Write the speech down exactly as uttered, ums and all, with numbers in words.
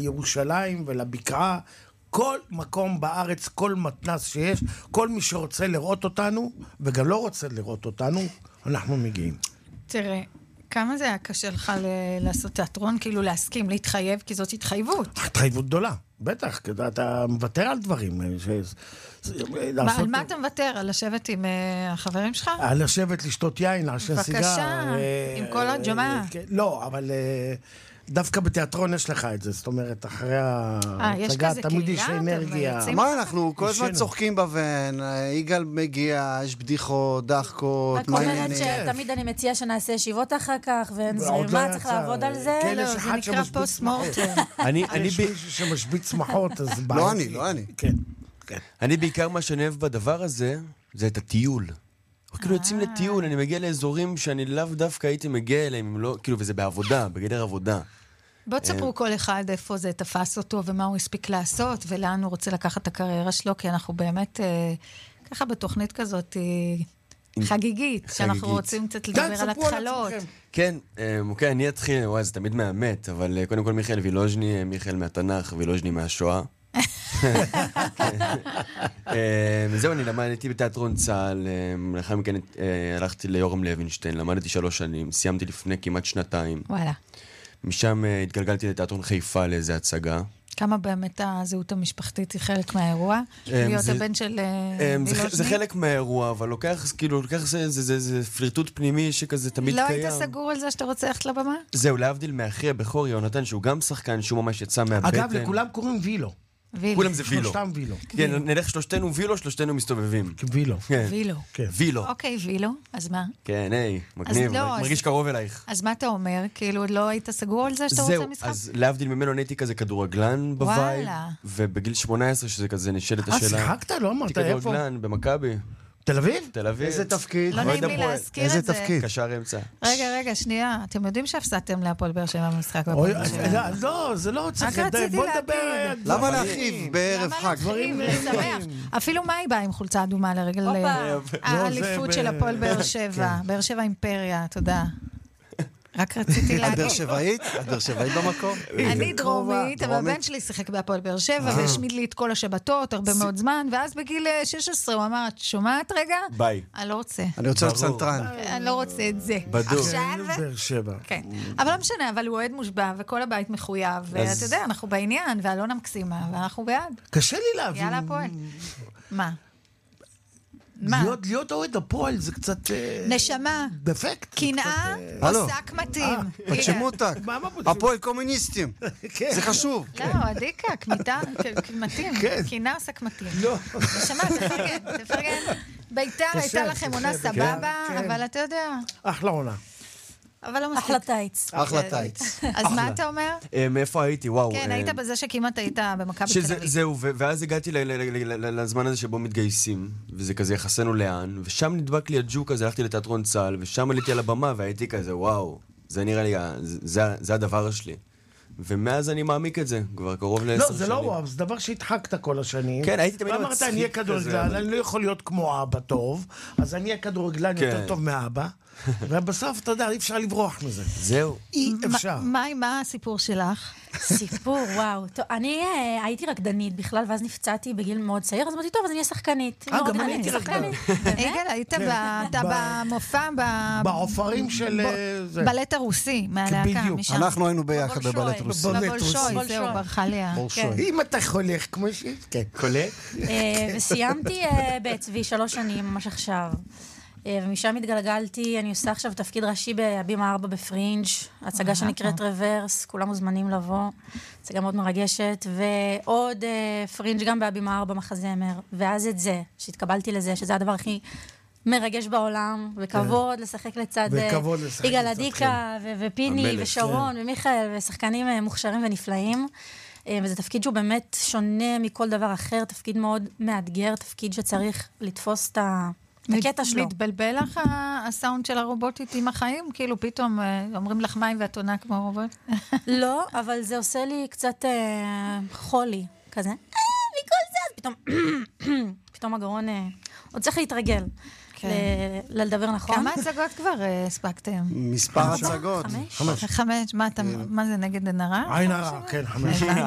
לירושלים ולבקעה, כל מקום בארץ, כל מתנס שיש, כל מי שרוצה לראות אותנו, וגם לא רוצה לראות אותנו, אנחנו מגיעים. תראה, כמה זה היה קשה לך ל- לעשות תיאטרון, כאילו להסכים, להתחייב, כי זאת התחייבות. התחייבות גדולה, בטח, כי אתה מוותר על דברים. ש... מה, לעשות... על מה אתה מוותר? על לשבת עם uh, החברים שלך? על לשבת לשתות יין, לעשן סיגר. בבקשה, עם כל הג'מעה. לא, אבל דווקא בתיאטרון יש לך את זה, זאת אומרת, אחרי ההצגה תמיד יש אנרגיה. מה אנחנו כל הזמן צוחקים בבן, יגאל מגיע, יש בדיחות, דחקות, רק אומרת שתמיד אני מציעה שנעשה ישיבות אחר כך, ומה צריך לעבוד על זה? לא, זה נקרא פוסט מורטם. יש מישהו שמשביץ שמחות, אז בעיה. לא אני, לא אני. כן. אני בעיקר מה שאני אוהב בדבר הזה, זה את הטיול. כאילו יוצאים לטיול, אני מגיע לאזורים שאני לאו דווקא הייתי מגיע אליהם, כאילו, וזה בעבודה, בגדר עבודה. בוא תספרו כל אחד איפה זה תפס אותו, ומה הוא הספיק לעשות, ולאן הוא רוצה לקחת את הקריירה שלו, כי אנחנו באמת, ככה בתוכנית כזאת חגיגית, שאנחנו רוצים קצת לדבר על התחלות. כן, אוקיי, אני אתחיל, וואי, זה תמיד מאמת, אבל קודם כל מיכאל וילוז'ני, מיכאל מהתנ"ך, וילוז'ני מהשואה. וזהו, אני למדתי בתיאטרון צה"ל, לאחר מכן הלכתי ליורם לוינשטיין, למדתי שלוש שנים, סיימתי לפני כמעט שנתיים. וואלה. משם התגלגלתי לתיאטרון חיפה לאיזה הצגה. כמה באמת הזהות המשפחתית היא חלק מהאירוע? להיות הבן של וילוז'ני? זה חלק מהאירוע, אבל לוקח, כאילו, לוקח זה פלירטוט פנימי שכזה תמיד קיים. לא היית סגור על זה שאתה רוצה ללכת לבמה? זהו, להבדיל מאחי הבכור יונתן, שהוא גם שחקן, שהוא ממש יצא מהבטן. אגב, לכולם קוראים וילו. כולם זה וילו. שלושתם וילו. כן, נלך שלושתנו וילו, שלושתנו מסתובבים. וילו. וילו. וילו. אוקיי, וילו. אז מה? כן, היי, מגניב, מרגיש קרוב אלייך. אז מה אתה אומר? כאילו, לא היית סגור על זה שאתה רוצה משחק? זהו, אז להבדיל ממנו נהייתי כזה כדורגלן בווייב, ובגיל שמונה עשרה שזה כזה נשאלת השאלה. אה, שיחקת? לא אמרת איפה? כדורגלן במכבי. תל אביב? תל אביב. איזה תפקיד? לא נעים לי להזכיר את זה. איזה תפקיד? קשר אמצע. רגע, רגע, שנייה. אתם יודעים שהפסדתם להפועל באר שבע במשחק בפועל באר שבע? לא, זה לא צריך. רק רציתי להגיד. למה להרחיב בערב חג? דברים לשמח. אפילו מאי באה עם חולצה אדומה לרגל האליפות של הפועל באר שבע. באר שבע אימפריה, תודה. רק רציתי להגיד. את באר שבעית? את באר שבעית במקום? אני דרומית, אבל הבן שלי שיחק בהפועל באר שבע, והשמיד לי את כל השבתות, הרבה מאוד זמן, ואז בגיל שש עשרה הוא אמר, את שומעת רגע? ביי. אני לא רוצה. אני רוצה לפסנתרן. אני לא רוצה את זה. בדוק. באר שבע. כן. אבל לא משנה, אבל הוא אוהד מושבע, וכל הבית מחויב, ואתה יודע, אנחנו בעניין, ואלונה מקסימה, ואנחנו בעד. קשה לי להבין. יאללה, הפועל. מה? מה? להיות, להיות אוהד הפועל זה קצת... נשמה. דפקט. קנאה או שק מתאים. פצ'מותק. הפועל קומוניסטים. זה חשוב. לא, עדיקה, מתאים. קנאה או שק מתאים. לא. נשמה, תפרגן, תפרגן. ביתר הייתה לכם עונה סבבה, אבל אתה יודע. אחלה עונה. אבל לא מספיק. אחלה טייץ. אחלה טייץ. אז מה אתה אומר? מאיפה הייתי? וואו. כן, היית בזה שכמעט היית במכבי תל אביב. זהו, ואז הגעתי לזמן הזה שבו מתגייסים, וזה כזה יחסנו לאן, ושם נדבק לי הג'וק הזה, הלכתי לתיאטרון צה"ל, ושם עליתי על הבמה, והייתי כזה, וואו, זה נראה לי, זה הדבר שלי. ומאז אני מעמיק את זה, כבר קרוב לעשר שנים. לא, זה לא וואו, זה דבר שהתחקת כל השנים. כן, הייתי תמיד מצחיק. ואמרת, אני אהיה כדורגלן, אני לא יכול להיות כמו אבא טוב, אז אני אהיה כדורגלן יותר טוב מאבא, ובסוף, אתה יודע, אי אפשר לברוח מזה. זהו. אי אפשר. מה הסיפור שלך? סיפור, וואו. אני הייתי רקדנית בכלל, ואז נפצעתי בגיל מאוד צעיר, אז אמרתי, טוב, אז אני אהיה שחקנית. אה, גם אני הייתי רקדנית. יגאל, היית במופע, בעופרים של... בלט הרוסי, מהלהקה. אנחנו היינו ביחד בבלט רוסי. בבולשוי, זהו, ברכה ליה. אם אתה חולך, כמו ש... כן. חולך? וסיימתי בצבי שלוש שנים, ממש עכשיו. ומשם התגלגלתי, אני עושה עכשיו תפקיד ראשי בהבימה ארבע בפרינג', הצגה שנקראת רוורס, כולם מוזמנים לבוא, הצגה מאוד מרגשת, ועוד פרינג' גם בהבימה ארבע מחזמר, ואז את זה, שהתקבלתי לזה, שזה הדבר הכי מרגש בעולם, וכבוד לשחק לצד יגאל עדיקה, ופיני, ושרון, ומיכאל, ושחקנים מוכשרים ונפלאים, וזה תפקיד שהוא באמת שונה מכל דבר אחר, תפקיד מאוד מאתגר, תפקיד שצריך לתפוס את ה... הקטע שלו. מתבלבל לך הסאונד של הרובוטית עם החיים? כאילו פתאום אומרים לך מים ואת עונה כמו רובוט? לא, אבל זה עושה לי קצת חולי, כזה. מכל זה, אז פתאום, פתאום הגרון עוד צריך להתרגל. לדבר נכון. כמה הצגות כבר הספקתם? מספר הצגות. חמש. חמש. מה זה, נגד עין הרע? עין הרע, כן, חמש.